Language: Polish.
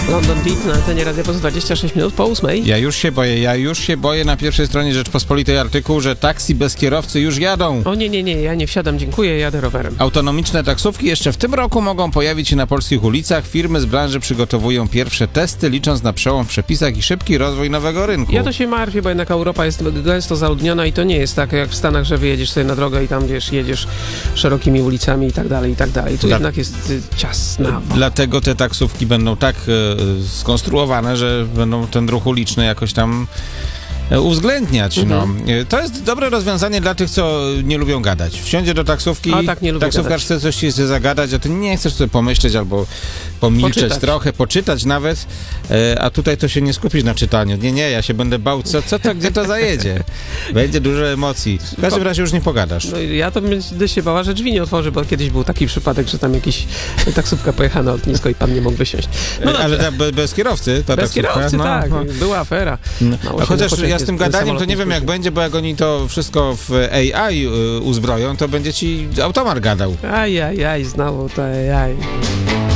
London Beat na antenie Radia Poz 26 minut po 8. Ja już się boję na pierwszej stronie Rzeczpospolitej artykuł, że taksi bez kierowcy już jadą. O nie, ja nie wsiadam, dziękuję, jadę rowerem. Autonomiczne taksówki jeszcze w tym roku mogą pojawić się na polskich ulicach. Firmy z branży przygotowują pierwsze testy, licząc na przełom w przepisach i szybki rozwój nowego rynku. Ja to się martwię, bo jednak Europa jest gęsto zaludniona i to nie jest tak jak w Stanach, że wyjedziesz sobie na drogę i tam, wiesz, jedziesz szerokimi ulicami i tak dalej. Tu jednak jest ciasna. Dlatego te taksówki będą tak skonstruowane, że będą ten ruch uliczny jakoś tam uwzględniać. To jest dobre rozwiązanie dla tych, co nie lubią gadać. Wsiądzie do taksówki, taksówkarz chce coś ci zagadać, a ty nie chcesz sobie pomyśleć albo pomilczeć trochę, poczytać nawet, a tutaj to się nie skupisz na czytaniu. Nie, ja się będę bał, gdzie to zajedzie. Będzie dużo emocji. W każdym razie już nie pogadasz. No ja to będę się bała, że drzwi nie otworzy, bo kiedyś był taki przypadek, że tam jakiś taksówka pojechała na lotnisko i pan nie mógł wysiąść. Ale bez kierowcy ta bez taksówka? Kierowcy, tak. Była afera. A chociaż ja z tym gadaniem to nie wiem jak będzie, bo jak oni to wszystko w AI uzbroją, to będzie ci automat gadał. Znowu to AI.